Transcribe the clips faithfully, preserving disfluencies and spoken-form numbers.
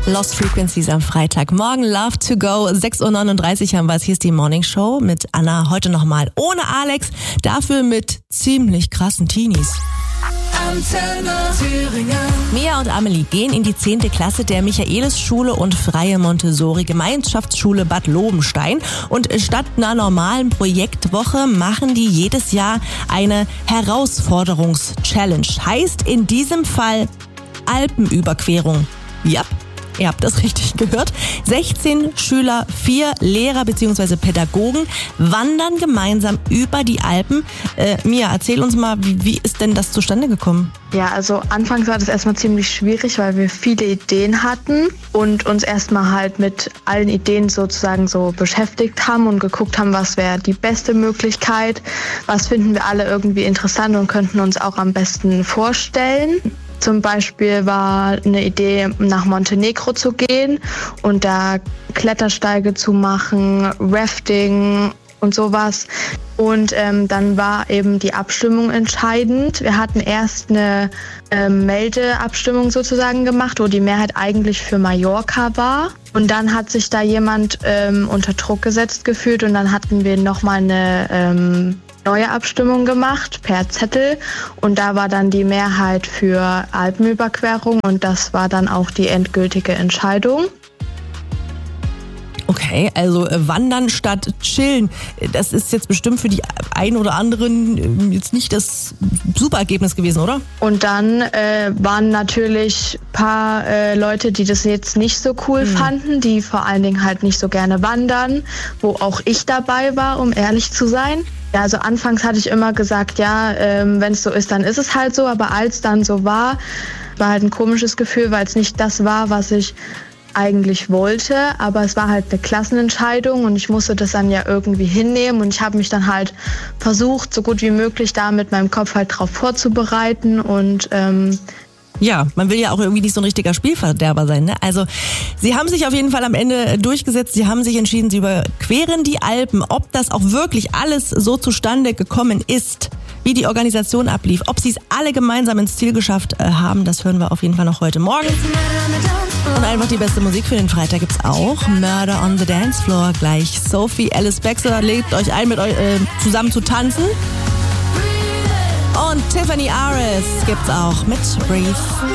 Lost Frequencies am Freitagmorgen. Love to go. sechs Uhr neununddreißig haben wir es. Hier ist die Morning Show mit Anna. Heute nochmal ohne Alex. Dafür mit ziemlich krassen Teenies. Antenne Thüringen. Mia und Amelie gehen in die zehnte Klasse der Michaelis-Schule und Freie Montessori-Gemeinschaftsschule Bad Lobenstein. Und statt einer normalen Projektwoche machen die jedes Jahr eine Herausforderungs-Challenge. Heißt in diesem Fall Alpenüberquerung. Ja. Ihr habt das richtig gehört. sechzehn Schüler, vier Lehrer bzw. Pädagogen wandern gemeinsam über die Alpen. Äh, Mia, erzähl uns mal, wie, wie ist denn das zustande gekommen? Ja, also anfangs war das erstmal ziemlich schwierig, weil wir viele Ideen hatten und uns erstmal halt mit allen Ideen sozusagen so beschäftigt haben und geguckt haben, was wäre die beste Möglichkeit, was finden wir alle irgendwie interessant und könnten uns auch am besten vorstellen. Zum Beispiel war eine Idee, nach Montenegro zu gehen und da Klettersteige zu machen, Rafting und sowas. Und ähm, dann war eben die Abstimmung entscheidend. Wir hatten erst eine ähm, Meldeabstimmung sozusagen gemacht, wo die Mehrheit eigentlich für Mallorca war. Und dann hat sich da jemand ähm, unter Druck gesetzt gefühlt und dann hatten wir nochmal eine ähm, neue Abstimmung gemacht per Zettel und da war dann die Mehrheit für Alpenüberquerung und das war dann auch die endgültige Entscheidung. Okay, also äh, wandern statt chillen, das ist jetzt bestimmt für die einen oder anderen äh, jetzt nicht das super Ergebnis gewesen, oder? Und dann äh, waren natürlich ein paar äh, Leute, die das jetzt nicht so cool hm. fanden, die vor allen Dingen halt nicht so gerne wandern, wo auch ich dabei war, um ehrlich zu sein. Ja, also anfangs hatte ich immer gesagt, ja, ähm, wenn es so ist, dann ist es halt so. Aber als dann so war, war halt ein komisches Gefühl, weil es nicht das war, was ich eigentlich wollte. Aber es war halt eine Klassenentscheidung und ich musste das dann ja irgendwie hinnehmen. Und ich habe mich dann halt versucht, so gut wie möglich da mit meinem Kopf halt drauf vorzubereiten und ähm, ja, man will ja auch irgendwie nicht so ein richtiger Spielverderber sein, ne? Also, sie haben sich auf jeden Fall am Ende durchgesetzt. Sie haben sich entschieden, sie überqueren die Alpen. Ob das auch wirklich alles so zustande gekommen ist, wie die Organisation ablief, ob sie es alle gemeinsam ins Ziel geschafft haben, das hören wir auf jeden Fall noch heute Morgen. Und einfach die beste Musik für den Freitag gibt's auch. Murder on the Dance Floor. Gleich Sophie Alice Baxter legt euch ein, mit euch äh, zusammen zu tanzen. Und Tiffany Aris gibt's auch mit Breathe.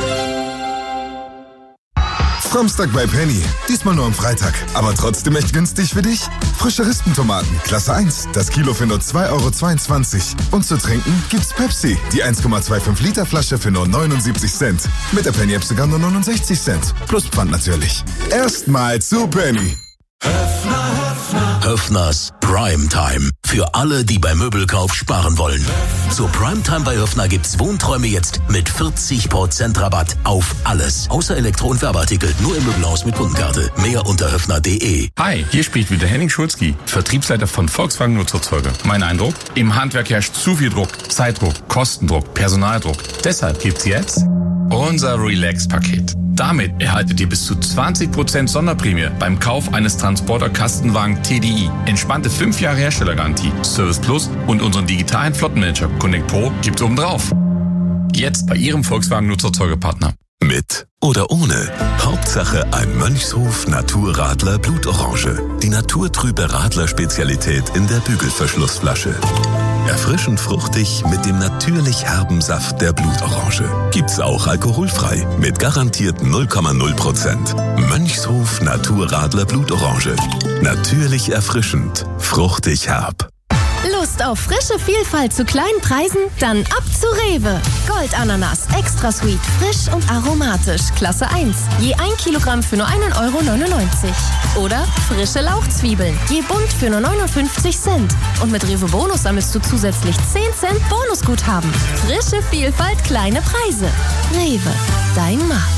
Samstag bei Penny. Diesmal nur am Freitag. Aber trotzdem echt günstig für dich. Frische Rispentomaten, Klasse eins. Das Kilo für nur zwei Euro zweiundzwanzig. Und zu trinken gibt's Pepsi. Die eins Komma fünfundzwanzig Liter Flasche für nur neunundsiebzig Cent. Mit der Penny-App sogar nur neunundsechzig Cent. Plus Pfand natürlich. Erstmal zu Penny. Höffner, Höffner. Höffners Primetime. Für alle, die beim Möbelkauf sparen wollen. Zur Primetime bei Höffner gibt's Wohnträume jetzt mit vierzig Prozent Rabatt auf alles. Außer Elektro- und Werbeartikel. Nur im Möbelhaus mit Kundenkarte. Mehr unter höffner punkt de. Hi, hier spricht wieder Henning Schulzki, Vertriebsleiter von Volkswagen Nutzerzeuge. Mein Eindruck? Im Handwerk herrscht zu viel Druck. Zeitdruck, Kostendruck, Personaldruck. Deshalb gibt's jetzt unser Relax-Paket. Damit erhaltet ihr bis zu zwanzig Prozent Sonderprämie beim Kauf eines Transporter-Kastenwagen T D I. Entspannte fünf Jahre Herstellergarantie, Service Plus und unseren digitalen Flottenmanager Connect Pro gibt's obendrauf. Jetzt bei Ihrem Volkswagen Nutzerzeugepartner. Mit oder ohne. Hauptsache ein Mönchshof Naturradler Blutorange. Die naturtrübe Radler-Spezialität in der Bügelverschlussflasche. Erfrischend fruchtig mit dem natürlich herben Saft der Blutorange. Gibt's auch alkoholfrei mit garantierten null Komma null Prozent. Mönchshof Naturradler Blutorange. Natürlich erfrischend, fruchtig herb. Lust auf frische Vielfalt zu kleinen Preisen? Dann ab zu Rewe. Goldananas, extra sweet, frisch und aromatisch, Klasse eins. Je ein Kilogramm für nur einen Euro neunundneunzig. Oder frische Lauchzwiebeln, je bunt für nur neunundfünfzig Cent. Und mit Rewe Bonus sammelst du zusätzlich zehn Cent Bonusguthaben. Frische Vielfalt, kleine Preise. Rewe, dein Markt.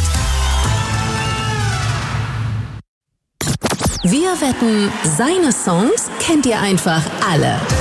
Wir wetten, seine Songs kennt ihr einfach alle.